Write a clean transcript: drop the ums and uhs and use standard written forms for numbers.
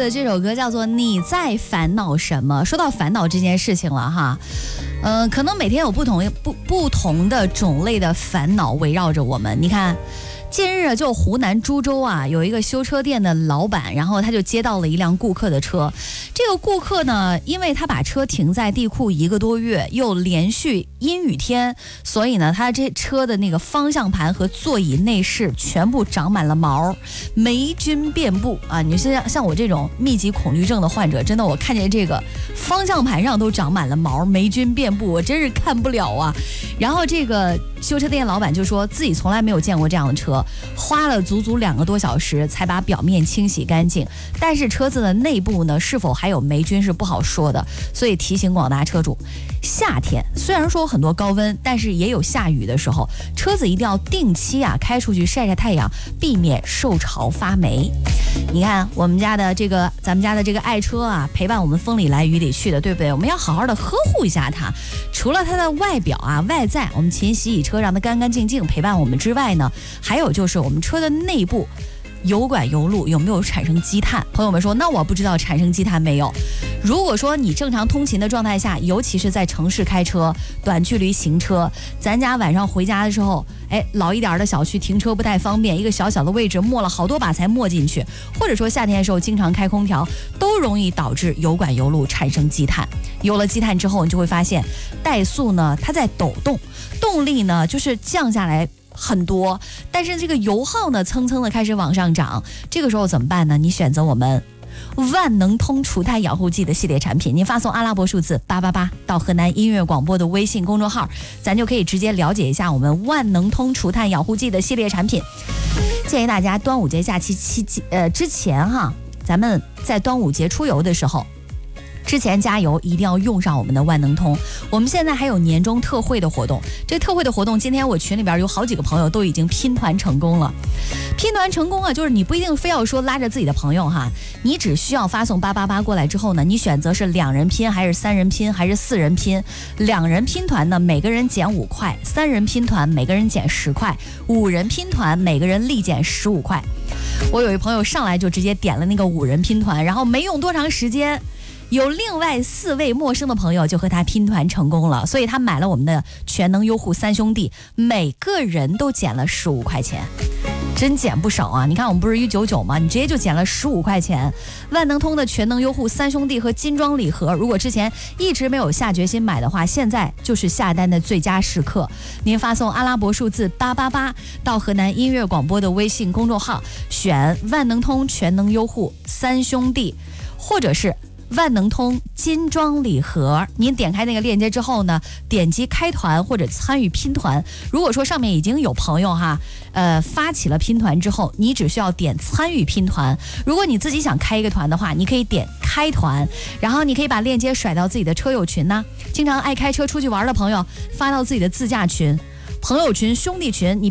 的这首歌叫做《你在烦恼什么》。说到烦恼这件事情了哈，可能每天有不同的种类的烦恼围绕着我们。你看，近日就湖南株洲啊，有一个修车店的老板，然后他就接到了一辆顾客的车。这个顾客呢，因为他把车停在地库1个多月，又连续阴雨天，所以呢，他这车的那个方向盘和座椅内饰全部长满了毛，霉菌遍布啊！你像我这种密集恐惧症的患者，真的我看见这个方向盘上都长满了毛，霉菌遍布，我真是看不了啊。然后这个修车店老板就说自己从来没有见过这样的车，花了足足2个多小时才把表面清洗干净，但是车子的内部呢是否还有霉菌是不好说的，所以提醒广大车主，夏天虽然说有很多高温，但是也有下雨的时候，车子一定要定期开出去晒晒太阳，避免受潮发霉。你看咱们家的这个爱车啊，陪伴我们风里来雨里去的，对不对？我们要好好的呵护一下它。除了它的外表外在，我们勤洗车让它干干净净陪伴我们之外呢，还有就是我们车的内部油管油路有没有产生积碳？朋友们说，那我不知道产生积碳没有。如果说你正常通勤的状态下，尤其是在城市开车、短距离行车，咱家晚上回家的时候，老一点的小区停车不太方便，一个小小的位置磨了好多把才磨进去，或者说夏天的时候经常开空调，都容易导致油管油路产生积碳。有了积碳之后，你就会发现怠速呢它在抖动，动力呢就是降下来很多，但是这个油耗呢蹭蹭的开始往上涨。这个时候怎么办呢？你选择我们万能通除碳养护剂的系列产品，您发送阿拉伯数字888到河南音乐广播的微信公众号，咱就可以直接了解一下我们万能通除碳养护剂的系列产品。建议大家端午节假期之前咱们在端午节出游的时候，之前加油一定要用上我们的万能通。我们现在还有年终特惠的活动，这特惠的活动今天我群里边有好几个朋友都已经拼团成功了。拼团成功就是你不一定非要说拉着自己的朋友你只需要发送888过来之后呢，你选择是2人拼还是3人拼还是4人拼。2人拼团呢每个人减5块，3人拼团每个人减10块，5人拼团每个人立减15块。我有一朋友上来就直接点了那个5人拼团，然后没用多长时间，有另外4位陌生的朋友就和他拼团成功了，所以他买了我们的全能优护3兄弟，每个人都减了15块钱，真减不少啊！你看我们不是199吗？你直接就减了15块钱。万能通的全能优护3兄弟和金装礼盒，如果之前一直没有下决心买的话，现在就是下单的最佳时刻。您发送阿拉伯数字888到河南音乐广播的微信公众号，选万能通全能优护3兄弟，或者是万能通金装礼盒。您点开那个链接之后呢，点击开团或者参与拼团。如果说上面已经有朋友发起了拼团之后，你只需要点参与拼团。如果你自己想开一个团的话，你可以点开团，然后你可以把链接甩到自己的车友群经常爱开车出去玩的朋友发到自己的自驾群、朋友群、兄弟群，你